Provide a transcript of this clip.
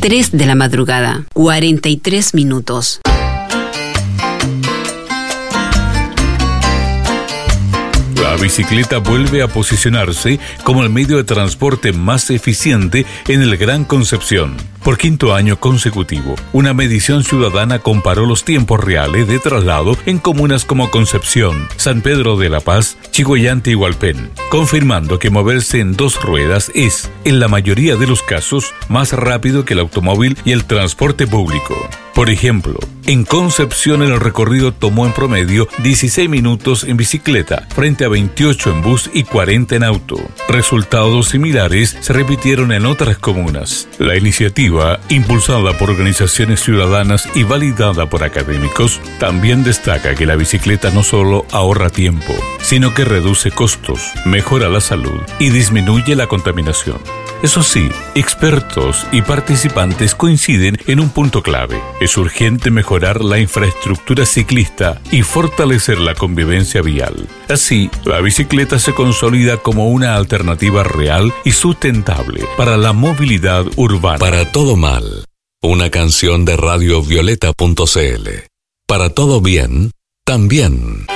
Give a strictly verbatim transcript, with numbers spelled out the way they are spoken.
tres de la madrugada, cuarenta y tres minutos. La bicicleta vuelve a posicionarse como el medio de transporte más eficiente en el Gran Concepción. Por quinto año consecutivo, una medición ciudadana comparó los tiempos reales de traslado en comunas como Concepción, San Pedro de la Paz, Chillhuayante y Hualpén, confirmando que moverse en dos ruedas es, en la mayoría de los casos, más rápido que el automóvil y el transporte público. Por ejemplo, en Concepción el recorrido tomó en promedio dieciséis minutos en bicicleta, frente a veintiocho en bus y cuarenta en auto. Resultados similares se repitieron en otras comunas. La iniciativa, impulsada por organizaciones ciudadanas y validada por académicos, también destaca que la bicicleta no solo ahorra tiempo, sino que reduce costos, mejora la salud y disminuye la contaminación. Eso sí, expertos y participantes coinciden en un punto clave. Es urgente mejorar la infraestructura ciclista y fortalecer la convivencia vial. Así, la bicicleta se consolida como una alternativa real y sustentable para la movilidad urbana. Para todo mal, una canción de radio violeta punto c l. Para todo bien, también.